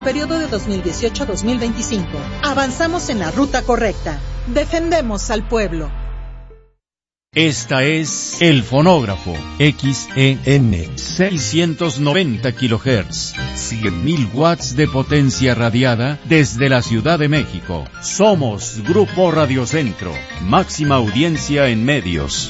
Periodo de 2018 a 2025. Avanzamos en la ruta correcta. Defendemos al pueblo. Esta es El Fonógrafo, XEN 690 kHz, 100.000 watts de potencia radiada desde la Ciudad de México. Somos Grupo Radio Centro, máxima audiencia en medios.